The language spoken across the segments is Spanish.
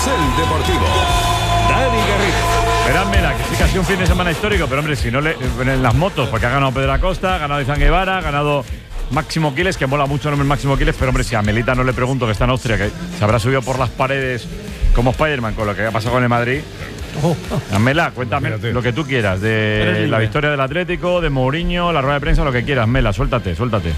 Carrusel Deportivo. Dani Garrido. Verán, Mela, que sí que ha sido un fin de semana histórico, pero hombre, si no en las motos, porque ha ganado Pedro Acosta, ha ganado Izan Guevara, ha ganado Máximo Quiles, que mola mucho el nombre Máximo Quiles, pero hombre, si a Melita no le pregunto, que está en Austria, que se habrá subido por las paredes como Spiderman con lo que ha pasado con el Madrid. Mela, cuéntame lo que tú quieras de la victoria del Atlético, de Mourinho, la rueda de prensa, lo que quieras. Mela, suéltate.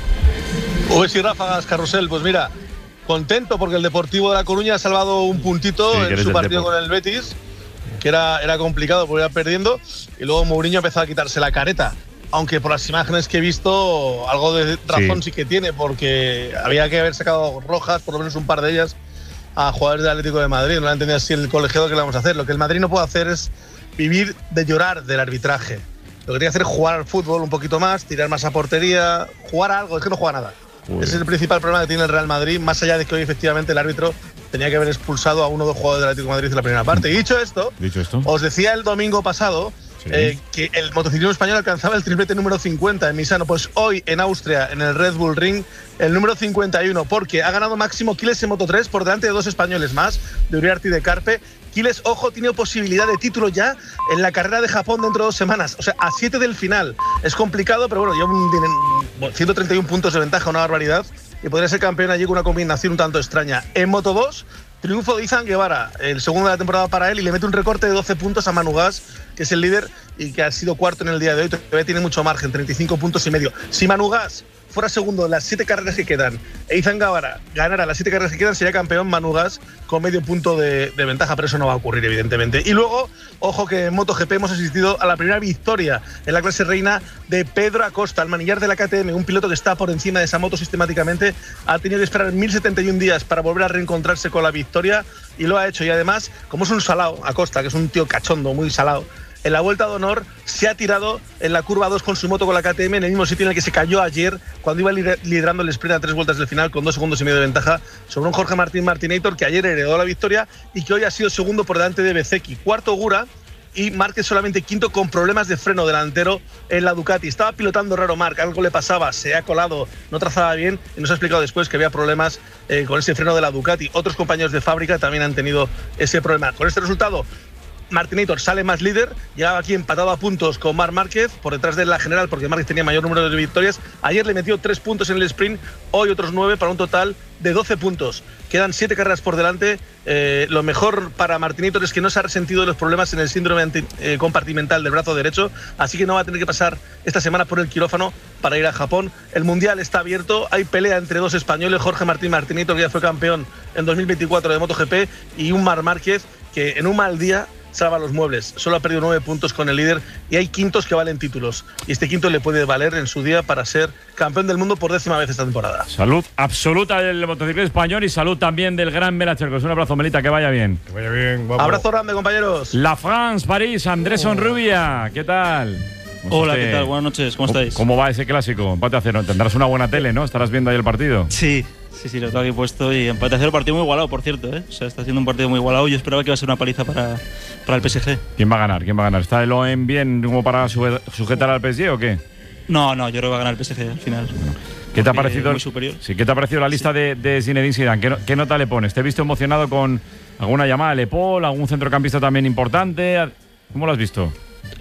Pues y ráfagas, Carrusel. Pues mira, contento porque el Deportivo de La Coruña ha salvado un puntito en su partido con el Betis, que era complicado porque iba perdiendo, y luego Mourinho empezó a quitarse la careta. Aunque por las imágenes que he visto, algo de razón sí que tiene, porque había que haber sacado rojas, por lo menos un par de ellas, a jugadores del Atlético de Madrid. No la entendía así el colegiado que le vamos a hacer. Lo que el Madrid no puede hacer es vivir de llorar del arbitraje. Lo que tiene que hacer es jugar al fútbol un poquito más, tirar más a portería, jugar a algo. Es que no juega nada. Ese es el principal problema que tiene el Real Madrid, más allá de que hoy efectivamente el árbitro tenía que haber expulsado a uno o dos jugadores del Atlético de Madrid en la primera parte. Y dicho esto, os decía el domingo pasado que el motociclismo español alcanzaba el triplete número 50 en Misano. Pues hoy en Austria, en el Red Bull Ring, el número 51, porque ha ganado Máximo Quiles en Moto 3 por delante de dos españoles más, de Uriarte y de Carpe. Quiles, ojo, tiene posibilidad de título ya en la carrera de Japón dentro de 2 semanas, o sea, a 7 del final. Es complicado, pero bueno, lleva 131 puntos de ventaja, una barbaridad, y podría ser campeón allí con una combinación un tanto extraña. En Moto 2, triunfo de Izan Guevara, el segundo de la temporada para él, y le mete un recorte de 12 puntos a Manu Gas, que es el líder y que ha sido cuarto en el día de hoy. Todavía tiene mucho margen, 35 puntos y medio. Si Manu Gas fuera segundo en las 7 carreras que quedan e Izan Guevara ganara las 7 carreras que quedan, sería campeón Manu Gas con medio punto de ventaja, pero eso no va a ocurrir, evidentemente. Y luego, ojo que en MotoGP hemos asistido a la primera victoria en la clase reina de Pedro Acosta, el manillar de la KTM, un piloto que está por encima de esa moto sistemáticamente. Ha tenido que esperar 1071 días para volver a reencontrarse con la victoria, y lo ha hecho. Y además, como es un salao, Acosta, que es un tío cachondo, muy salao, en la vuelta de honor se ha tirado en la curva 2 con su moto con la KTM, en el mismo sitio en el que se cayó ayer cuando iba liderando el sprint a 3 vueltas del final con 2 segundos y medio de ventaja sobre un Jorge Martín Martinator, que ayer heredó la victoria y que hoy ha sido segundo por delante de Bezzecchi, cuarto Gura, y Márquez solamente quinto con problemas de freno delantero en la Ducati. Estaba pilotando raro Marc, algo le pasaba, se ha colado, no trazaba bien, y nos ha explicado después que había problemas con ese freno de la Ducati. Otros compañeros de fábrica también han tenido ese problema. Con este resultado, Martinator sale más líder, llegaba aquí empatado a puntos con Marc Márquez, por detrás de la general, porque Márquez tenía mayor número de victorias. Ayer le metió 3 puntos en el sprint, hoy otros 9, para un total de 12 puntos. Quedan 7 carreras por delante. Lo mejor para Martinator es que no se ha resentido de los problemas en el síndrome compartimental del brazo derecho, así que no va a tener que pasar esta semana por el quirófano para ir a Japón. El Mundial está abierto, hay pelea entre dos españoles, Jorge Martín Martinator, que ya fue campeón en 2024 de MotoGP, y un Marc Márquez que en un mal día salva los muebles. Solo ha perdido 9 puntos con el líder, y hay quintos que valen títulos, y este quinto le puede valer en su día para ser campeón del mundo por 10ª vez esta temporada. Salud absoluta del motociclismo español y salud también del gran Mela Chercos. Un abrazo, Melita, que vaya bien. Que vaya bien, guapo. Abrazo grande, compañeros. La France, París, Andrés Sonrubia, ¿qué tal? Hola, ¿qué tal? Buenas noches, ¿cómo estáis? ¿Cómo va ese clásico? Empate a 0. Tendrás una buena tele, ¿no? Estarás viendo ahí el partido. Sí, lo tengo aquí puesto, y empate a 0, partido muy igualado, por cierto, ¿eh? O sea, está siendo un partido muy igualado. Yo esperaba que iba a ser una paliza para el PSG. ¿Quién va a ganar? ¿Está el OM bien como para sujetar al PSG o qué? No, yo creo que va a ganar el PSG al final. ¿Qué te ha parecido? Muy superior. Sí, ¿qué te ha parecido la lista de Zinedine Zidane? ¿Qué nota le pones? ¿Te he visto emocionado con alguna llamada de Paul, algún centrocampista también importante? ¿Cómo lo has visto?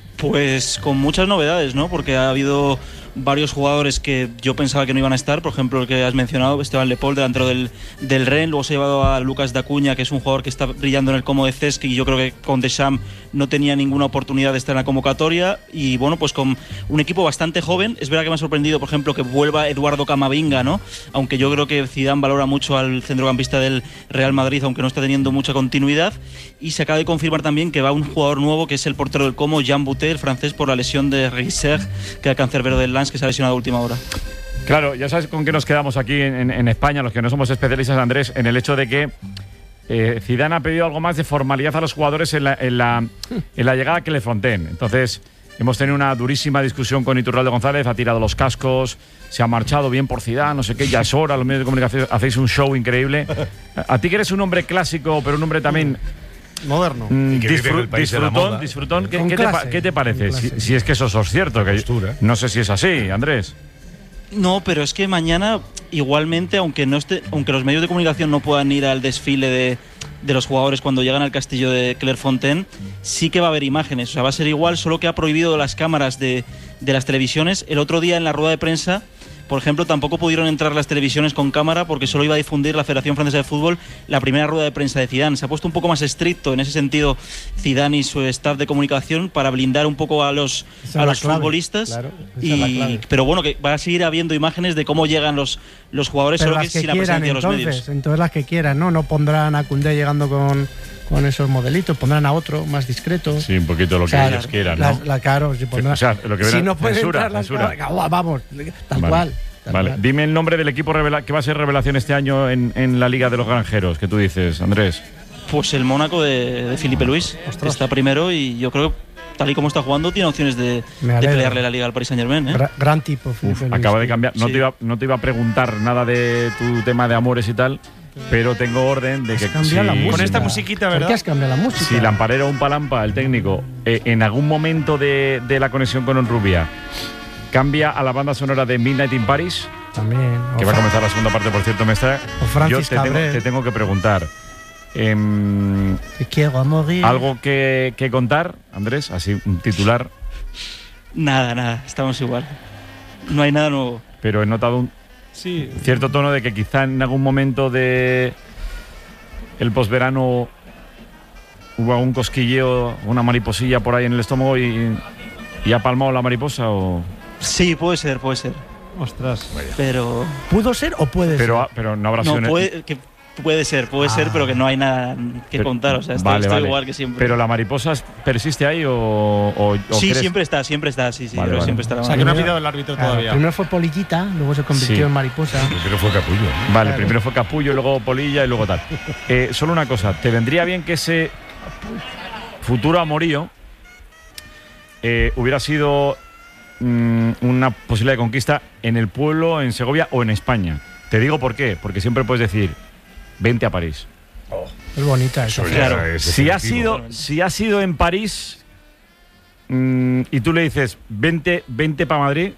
Pues con muchas novedades, ¿no? Porque ha habido varios jugadores que yo pensaba que no iban a estar. Por ejemplo, el que has mencionado, Esteban Lepol, delantero del Rennes. Luego se ha llevado a Lucas Dacuña, que es un jugador que está brillando en el Como de Cesc, y yo creo que con Deschamps no tenía ninguna oportunidad de estar en la convocatoria. Y bueno, pues con un equipo bastante joven. Es verdad que me ha sorprendido, por ejemplo, que vuelva Eduardo Camavinga, ¿no? Aunque yo creo que Zidane valora mucho al centrocampista del Real Madrid, aunque no está teniendo mucha continuidad. Y se acaba de confirmar también que va un jugador nuevo, que es el portero del Como, Jean Boutet, el francés, por la lesión de Reiser, que era cancerbero del Lens, que se ha lesionado a última hora. Claro, ya sabes con qué nos quedamos aquí en España, los que no somos especialistas, Andrés, en el hecho de que Zidane ha pedido algo más de formalidad a los jugadores en la llegada que le fronteen. Entonces, hemos tenido una durísima discusión con Iturralde González, ha tirado los cascos, se ha marchado bien por Zidane, no sé qué, ya es hora, los medios de comunicación hacéis un show increíble. A ti que eres un hombre clásico, pero un hombre también moderno. Disfrutón. ¿Qué te parece? Si es que eso es cierto, que no sé si es así, Andrés. No, pero es que mañana igualmente, aunque los medios de comunicación no puedan ir al desfile de los jugadores cuando llegan al castillo de Clairefontaine, sí que va a haber imágenes. O sea, va a ser igual, solo que ha prohibido las cámaras de las televisiones. El otro día en la rueda de prensa, por ejemplo, tampoco pudieron entrar las televisiones con cámara porque solo iba a difundir la Federación Francesa de Fútbol la primera rueda de prensa de Zidane. Se ha puesto un poco más estricto en ese sentido Zidane y su staff de comunicación para blindar un poco a los futbolistas. Claro, pero bueno, que va a seguir habiendo imágenes de cómo llegan los jugadores, pero solo que sin la presencia de los medios. Entonces las que quieran, no pondrán a Koundé llegando con esos modelitos, pondrán a otro más discreto. Sí, un poquito lo que ellos quieran, ¿no? Claro, si pondrán, lo que si no pueden censura. Vamos, tal cual. Vale, dime el nombre del equipo que va a ser revelación este año en la Liga de los Granjeros, que tú dices, Andrés. Pues el Mónaco de Filipe Luis, que está primero y yo creo que tal y como está jugando tiene opciones de pelearle la Liga al Paris Saint-Germain. Gran tipo. Acaba de cambiar. No te iba a preguntar nada de tu tema de amores y tal, pero tengo orden de que con esta musiquita, ¿verdad? ¿Por qué has cambiado la música? Si Lamparero o un Palampa, el técnico, en algún momento de la conexión con Onrubia cambia a la banda sonora de Midnight in Paris, también, que va a comenzar la segunda parte, por cierto, yo te tengo que preguntar. Te quiero morir. ¿Algo que contar, Andrés? Así, un titular. Nada, estamos igual. No hay nada nuevo. Pero he notado un cierto tono de que quizá en algún momento de el posverano hubo un cosquilleo, una mariposilla por ahí en el estómago y ha palmado la mariposa o... Sí, puede ser. Ostras. Pero... ¿Pudo ser o puede ser? Pero no habrá sido... Puede ser, pero que no hay nada que contar. O sea, estoy igual que siempre. ¿Pero la mariposa persiste ahí o sí, crees? siempre está, sí. Vale. Siempre está. O sea, que no ha pedido el árbitro todavía. Primero fue Polillita, luego se convirtió en mariposa. Primero fue Capullo. Vale, primero fue Capullo, luego Polilla y luego tal. Solo una cosa, ¿te vendría bien que ese futuro amorío hubiera sido una posibilidad de conquista en el pueblo, en Segovia o en España? Te digo por qué, porque siempre puedes decir, vente a París. Es bonita eso. Claro, si ha sido en París y tú le dices, vente para Madrid,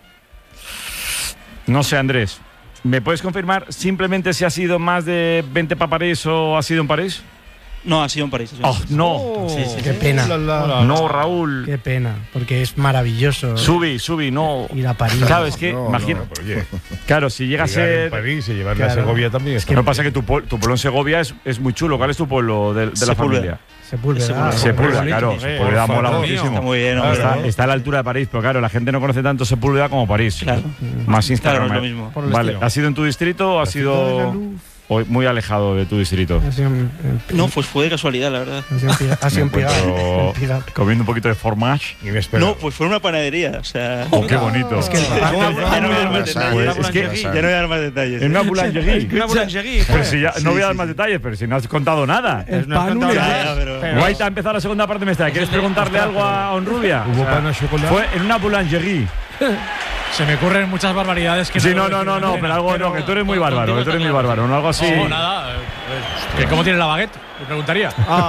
no sé, Andrés, ¿me puedes confirmar simplemente si ha sido más de vente para París o ha sido en París? No, ha sido en París. No. Qué pena. No, Raúl. Qué pena, porque es maravilloso. Subí, no. Ir a París. Claro, es que, imagino. Claro, si llega a ser. En París y llevarla a Segovia también. Es que no pasa que tu pueblo en Segovia es muy chulo. ¿Cuál es tu pueblo de la familia? Sepúlveda, claro. Sepúlveda mola muchísimo. Está muy bien. Está a la altura de París, pero claro, la gente no conoce tanto Sepúlveda como París. Claro. Más Instagram. Claro, no es lo mismo. Vale, ¿ha sido en tu distrito o ha sido muy alejado de tu distrito? No, pues fue de casualidad, la verdad. Ha sido en Pigalle. Comiendo un poquito de fromage. No, pues fue una panadería, o sea... ¡Oh, qué bonito! Es que ya no voy a dar más detalles. Ya no voy a dar más detalles. En una boulangerie. Pues si ya no voy a dar más detalles, pero si no has contado nada. Guay, ha empezado la segunda parte de ¿quieres preguntarle algo a Onrubia? ¿Hubo pan a chocolate? Fue en una boulangerie. Se me ocurren muchas barbaridades que no, pero algo no, que tú eres muy bárbaro, no algo así. No, nada. ¿Cómo tiene la baguette? Me preguntaría.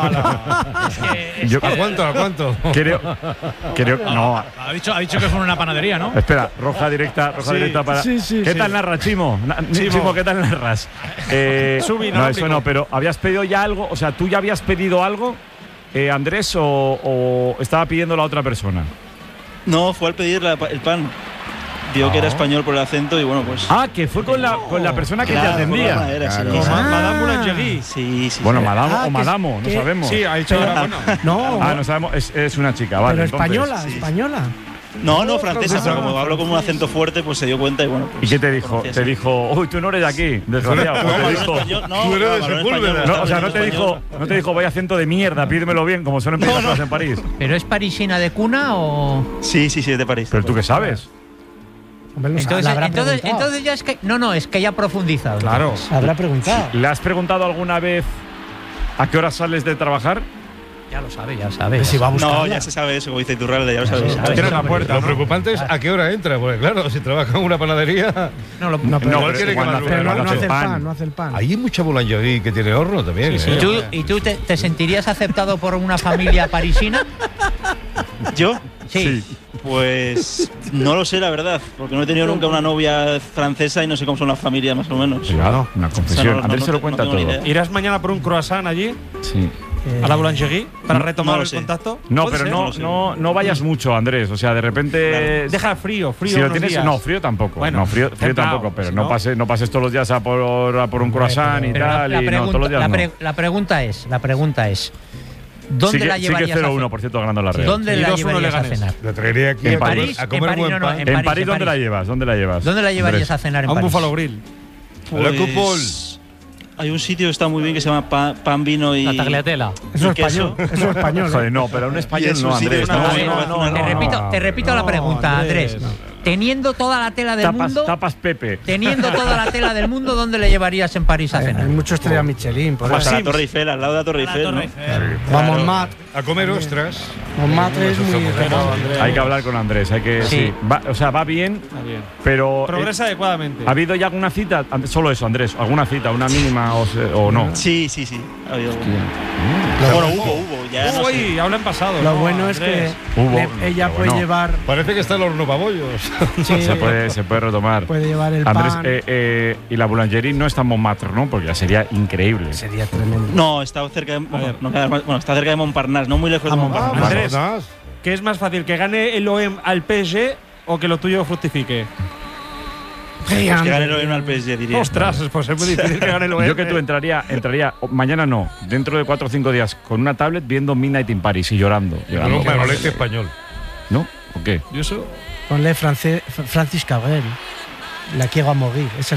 ¿A cuánto? Creo no. Ha dicho que fue una panadería, ¿no? Espera, roja directa para. ¿Qué tal narras, Chimo? Chimo, ¿qué tal narras? No, eso no, pero ¿habías pedido ya algo? O sea, ¿tú ya habías pedido algo, Andrés, o estaba pidiendo la otra persona? No, fue al pedir el pan. Vio que era español por el acento y bueno, pues... que fue con la persona que te atendía. Madame Boulangerie. Sí. Bueno, madame o madamo, no sabemos. Sí, ha dicho No. No sabemos, es una chica, vale. Pero entonces, española. No, francesa, pero como hablo con un acento fuerte, pues se dio cuenta y bueno. Pues, ¿y qué te dijo? Te dijo, uy, tú no eres de aquí, desgraciado. Tú eres de Sepúlveda. No, o sea, no te dijo, vaya acento de mierda, pídemelo bien, como suelen pedir las en París. ¿Pero es parisina de cuna o...? Sí, es de París. ¿Pero tú qué sabes? Entonces ya es que... No, es que ya ha profundizado. Claro. Habrá preguntado. ¿Le has preguntado alguna vez a qué hora sales de trabajar? Ya lo sabe. Si va a buscarla. No, ya se sabe eso, como dice Iturralde, ya lo sabes. Tienes la puerta. Lo preocupante es a qué hora entra, porque claro, si trabaja en una panadería. No hace el pan. Hay mucha boulangerie que tiene horno también. ¿Y tú te sentirías aceptado por una familia parisina? ¿Yo? Sí. Pues no lo sé, la verdad, porque no he tenido nunca una novia francesa y no sé cómo son las familias, más o menos. Cuidado, una confesión. Andrés se lo cuenta todo. ¿Irás mañana por un croissant allí? Sí. ¿A la Boulangerie? ¿Para retomar el sé. contacto? No, pero no vayas mucho, Andrés. O sea, de repente. Deja frío Si lo unos tienes, días. no, frío tampoco. Bueno, no, frío templado, tampoco, pero si no pases todos los días a por un croissant y Pero tal. la y no, todos los días no. la pregunta es, ¿dónde la llevarías sigue 0-1, por cierto, ganando la Real. ¿Dónde Y la 2-1 llevarías a Leganés. cenar? La traería aquí En a comer, París, a comer en París, buen no, no, pan. En París, ¿dónde la llevas? ¿Dónde la llevas? ¿Dónde la llevarías Andrés? a cenar en A un París? Buffalo Grill. La Cupol. Hay un sitio que está muy bien que se llama Pan, Vino y. La tagliatella. Eso y es español. queso. Eso es español. Joder, no, pero un español es no, un sitio Andrés. de una No, buena- Te repito la pregunta, Andrés. Teniendo toda la tela del mundo, Tapas Pepe. teniendo toda la tela del mundo, ¿dónde le llevarías en París a Hay cenar? mucho estrella Michelin. Por Pues eso. a la Torre Eiffel, al lado de la Torre Eiffel, ¿no? Vamos, Matt. A comer ostras. Montmartre es muy Hay que hablar con Andrés. Hay que. Sí. Va bien, Está bien. pero. Progresa adecuadamente. ¿Ha habido ya alguna cita? Solo eso, Andrés. ¿Alguna cita? ¿Una mínima o no? Sí. Ha habido. La- Bueno, hubo. Ya no sé. Uy, habla en pasado. Lo ¿no, bueno es que Andrés? ella pero puede bueno. llevar. Parece que está el horno pabollos. Sí, Se puede retomar. puede llevar el Andrés, pan. y la Boulangerie no está en Montmartre, ¿no? Porque ya sería increíble. Sería tremendo. No, está cerca de. Bueno, está cerca de Montparnasse, no muy lejos de Montparnasse. Andrés. Andrés. ¿Qué es más fácil, que gane el OM al PSG o que lo tuyo fructifique? Pues que gane el OM al PSG, diría. Ostras, pues es muy difícil que gane el OM. Yo que tú entraría mañana no, dentro de 4 o 5 días, con una tablet viendo Midnight in Paris y llorando. Con un manolete español. ¿No? ¿O qué? Yo eso. Ponle Francis Cabrel. La quiero a morir. Esa es,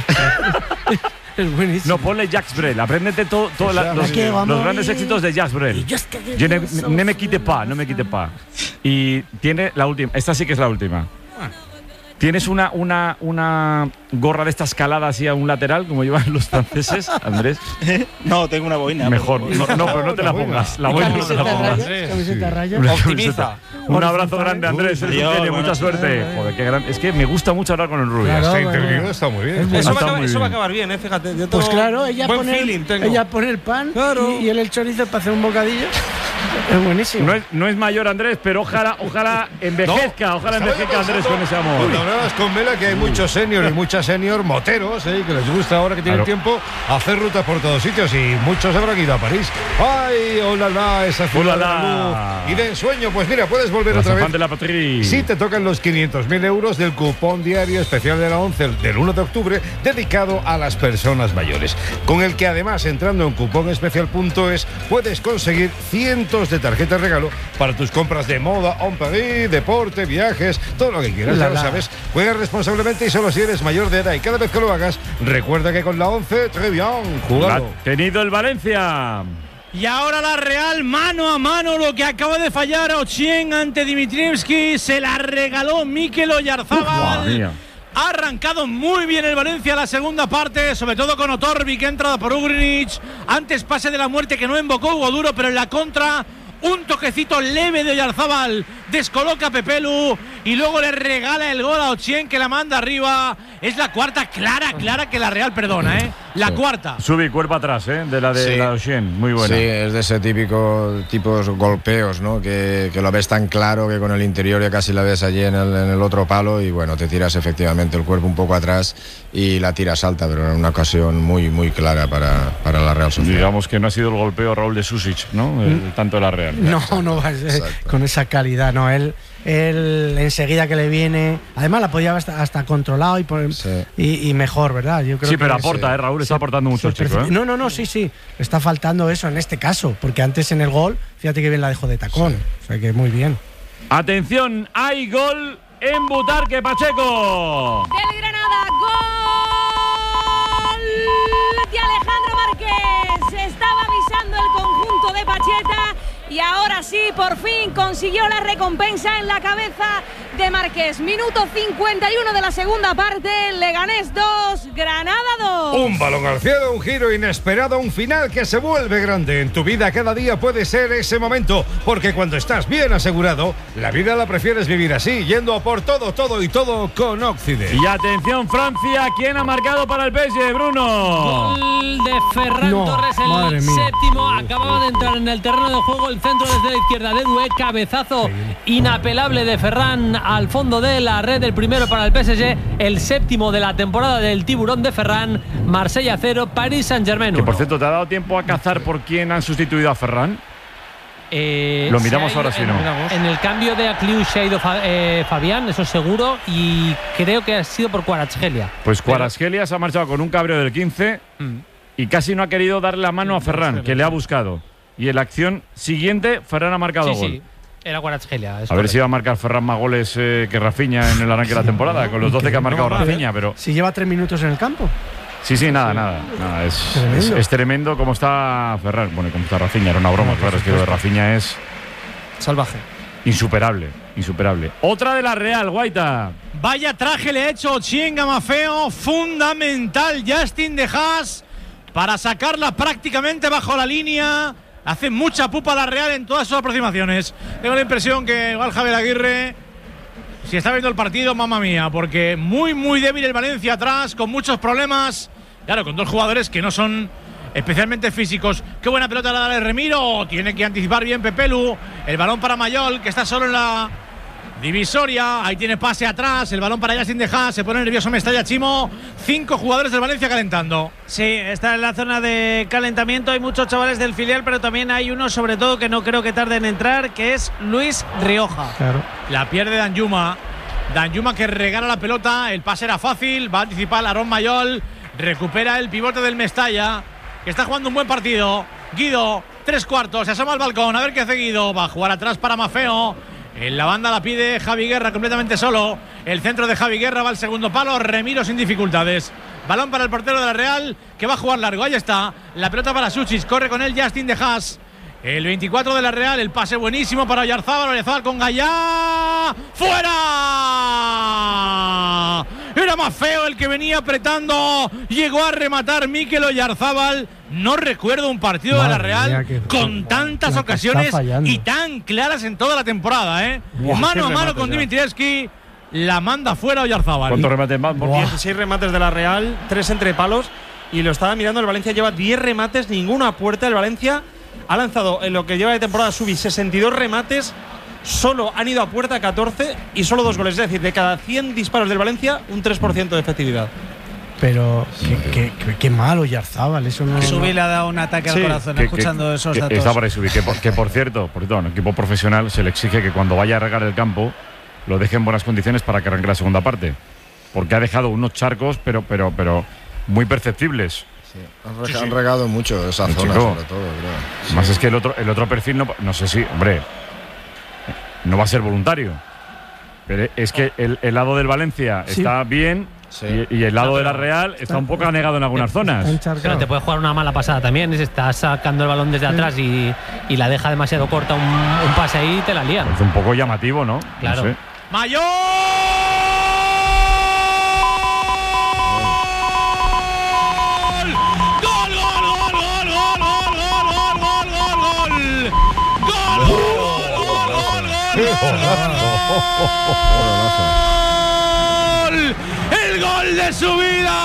es buenísimo. No, ponle Jacques Brel. Apréndete los quiero a grandes morir. éxitos de Jacques Brel. Ne me quite pas, no me quite pas. Y tiene la última. Esta sí que es la última. ¿Tienes una gorra de esta escalada así a un lateral, como llevan los franceses, Andrés? No, tengo una boina. Mejor. No, pero no te la pongas. La boina no te la pongas. Camiseta raya. Optimiza. Un abrazo grande, Andrés. Eres un Adiós, genio, buena mucha suerte. Joder, qué gran. Es que me gusta mucho hablar con el rubio. Claro. Este interview está muy bien. Eso, Está muy eso va a bien. acabar bien, fíjate. Yo Pues tengo claro, ella buen pone, feeling tengo. ella pone el pan Claro. y él el chorizo para hacer un bocadillo. Es buenísimo. No es mayor, Andrés, pero ojalá envejezca. Ojalá envejezca Andrés con ese amor. Cuando hablabas con Vela que hay muchos senior y muchas senior moteros que les gusta ahora que tienen Claro. tiempo hacer rutas por todos sitios y muchos habrán ido a París. ¡Ay, hola, esa ciudad de la Hola. luz! Y de ensueño, pues mira, puedes volver Los otra vez. enfants de la patrie. Si te tocan los 500.000 euros del cupón diario especial de la 11 del 1 de octubre dedicado a las personas mayores, con el que además entrando en cuponespecial.es puedes conseguir cientos de tarjetas regalo para tus compras de moda, en Paris, deporte, viajes, todo lo que quieras, ya lo sabes. Juega responsablemente y solo si eres mayor de edad, y cada vez que lo hagas recuerda que con la 11, très bien, Lo jugado. ha tenido el Valencia. Y ahora la Real, mano a mano, lo que acaba de fallar Ochien ante Dimitrievski, se la regaló Mikel Madre Oyarzábal. mía. Ha arrancado muy bien el Valencia la segunda parte, sobre todo con Otorbi, que ha entrado por Ugrinic. Antes pase de la muerte que no invocó Hugo Duro, pero en la contra un toquecito leve de Oyarzábal descoloca a Pepelu y luego le regala el gol a Ochien, que la manda arriba. Es la cuarta clara que la Real perdona, La cuarta. Sube cuerpo atrás, de la de Sí. la Ocean. Muy buena. Sí, es de ese tipos golpeos, ¿no? Que lo ves tan claro que con el interior ya casi la ves allí en el otro palo y bueno, te tiras efectivamente el cuerpo un poco atrás y la tiras alta, pero en una ocasión muy, muy clara para la Real Sociedad. Digamos que no ha sido el golpeo Raúl de Susic, ¿no? Tanto de la Real. No va a ser con esa calidad, no. Él enseguida que le viene, además la podía haber hasta controlado y mejor, ¿verdad? Yo creo Sí, pero que aporta, Raúl está aportando mucho el chico, ¿eh? No, sí. Está faltando eso en este caso, porque antes en el gol, fíjate que bien la dejó de tacón. O sea que muy bien. Atención, hay gol en Butarque, Pacheco. Del Granada, gol de Alejandro Márquez. Se estaba avisando el conjunto de Pacheta y ahora sí, por fin consiguió la recompensa en la cabeza de Márquez. Minuto 51 de la segunda parte, Leganés 2, Granada 2. Un balón al cielo, un giro inesperado, un final que se vuelve grande. En tu vida cada día puede ser ese momento, porque cuando estás bien asegurado, la vida la prefieres vivir así, yendo a por todo y todo con Occident. Y atención, Francia, ¿quién ha marcado para el PSG, Bruno? Gol de Ferran Torres, el séptimo. Acababa de entrar en el terreno de juego, el centro desde la izquierda de Doué, cabezazo inapelable de Ferran al fondo de la red. El primero para el PSG, el séptimo de la temporada del tiburón de Ferran. Marsella 0, Paris Saint-Germain 1. Que por cierto, ¿te ha dado tiempo a cazar por quién han sustituido a Ferran? Lo miramos ahora si no. En el cambio de Acliou se ha ido Fabián, eso seguro, y creo que ha sido por Kvaratskhelia. Pues Kvaratskhelia se ha marchado con un cabreo del 15 y casi no ha querido darle la mano a Ferran, que le ha buscado. Y en la acción siguiente, Ferran ha marcado gol. Sí, era Kvaratskhelia. A ver si va a marcar Ferran más goles que Rafinha en el arranque de la temporada, con los 12 que ha marcado Rafinha. Pero si lleva 3 minutos en el campo. Sí, nada. Es tremendo cómo está Ferran. Bueno, cómo está Rafinha, era una broma, claro. Es que lo de Rafinha es salvaje. Insuperable. Otra de la Real, Guaita. Vaya traje le ha hecho Chinga Mafeo. Fundamental Justin de Haas para sacarla prácticamente bajo la línea. Hace mucha pupa la Real en todas sus aproximaciones. Tengo la impresión que igual Javier Aguirre, si está viendo el partido, mamma mía, porque muy débil el Valencia atrás, con muchos problemas. Claro, con dos jugadores que no son especialmente físicos. Qué buena pelota la da el Remiro. Tiene que anticipar bien Pepelu. El balón para Mayol, que está solo en la divisoria. Ahí tiene pase atrás. El balón para Justin de Haas. Se pone nervioso Mestalla, Chimo. 5 jugadores del Valencia calentando. Sí, está en la zona de calentamiento. Hay muchos chavales del filial, pero también hay uno, sobre todo, que no creo que tarde en entrar, que es Luis Rioja. Claro. La pierde Danjuma. Danjuma que regala la pelota. El pase era fácil. Va a anticipar Aarón Mayol. Recupera el pivote del Mestalla, que está jugando un buen partido. Guido, 3/4, se asoma al balcón. A ver qué hace Guido. Va a jugar atrás para Mafeo. En la banda la pide Javi Guerra completamente solo. El centro de Javi Guerra va al segundo palo. Remiro sin dificultades. Balón para el portero de la Real, que va a jugar largo. Ahí está. La pelota para Suchis. Corre con él Justin de Haas. El 24 de la Real. El pase buenísimo para Oyarzábal. Oyarzábal con Gallá. ¡Fuera! Era Mafeo el que venía apretando. Llegó a rematar Mikel Oyarzábal. No recuerdo un partido de la Real con tantas ocasiones y tan claras en toda la temporada, mano a mano con Dimitrievski. La manda fuera Oyarzábal. ¿Cuántos remates más? 16 remates de la Real, 3 entre palos. Y lo estaba mirando, el Valencia lleva 10 remates, ninguna puerta. El Valencia ha lanzado en lo que lleva de temporada Subi 62 remates. Solo han ido a puerta 14 y solo 2 goles. Es decir, de cada 100 disparos del Valencia, un 3% de efectividad. Pero qué malo Oyarzábal, eso no. Subi le ha dado un ataque al corazón escuchando esos datos. Está por ahí Subi, que por cierto, un equipo profesional se le exige que cuando vaya a regar el campo lo deje en buenas condiciones para que arranque la segunda parte. Porque ha dejado unos charcos, pero muy perceptibles. Sí. Han regado mucho esa zona, sobre todo, creo. Más es que el otro perfil, no sé si, hombre, no va a ser voluntario. Pero es que el lado del Valencia está bien. Sí. Y el lado de la Real está un poco anegado en algunas zonas. Pero te puede jugar una mala pasada también. Si estás sacando el balón desde atrás y la deja demasiado corta un pase ahí, te la lía. Es un poco llamativo, ¿no? Claro. No sé. ¡Mayol! ¡El gol de su vida!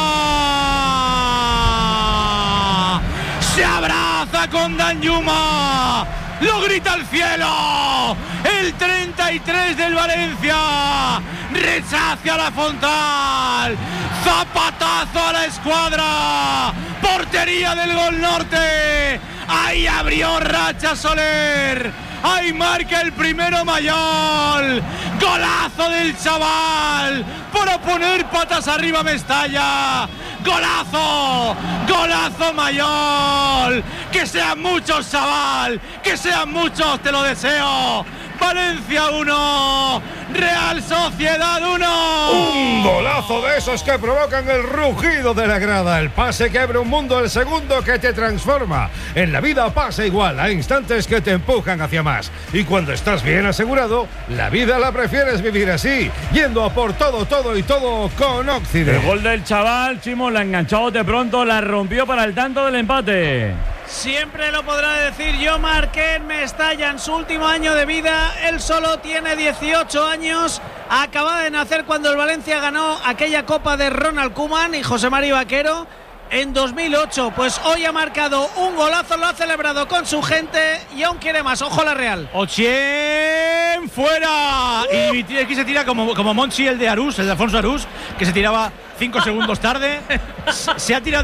Se abraza con Danjuma. ¡Lo grita al cielo! El 33 del Valencia. Rechace a la Fontal. Zapatazo a la escuadra. Portería del Gol Norte. Ahí abrió racha Soler. Ahí marca el primero Mayol. Golazo del chaval. Para poner patas arriba Mestalla. Golazo. Golazo Mayol. Que sean muchos, chaval. Que sean muchos, te lo deseo. Valencia 1, Real Sociedad 1. Un golazo de esos que provocan el rugido de la grada. El pase que abre un mundo, el segundo que te transforma. En la vida pasa igual, hay instantes que te empujan hacia más. Y cuando estás bien asegurado, la vida la prefieres vivir así, yendo a por todo con Occident. El gol del chaval, Chimo, la ha enganchado de pronto, la rompió para el tanto del empate. Siempre lo podrá decir, yo marqué en Mestalla en su último año de vida. Él solo tiene 18 años. Acaba de nacer cuando el Valencia ganó aquella Copa de Ronald Koeman y José Mari Vaquero. en 2008. Pues hoy ha marcado un golazo, lo ha celebrado con su gente y aún quiere más. Ojo la Real. Ochien fuera. Y Dimitri se tira como Monchi, el de Arús, el de Alfonso Arús, que se tiraba 5 segundos tarde. Se ha tirado